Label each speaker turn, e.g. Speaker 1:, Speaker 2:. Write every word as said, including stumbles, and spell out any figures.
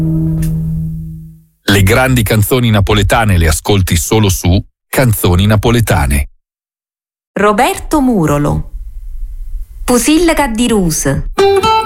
Speaker 1: Le grandi canzoni napoletane le ascolti solo su Canzoni Napoletane.
Speaker 2: Roberto Murolo. Pusillaga di Rus.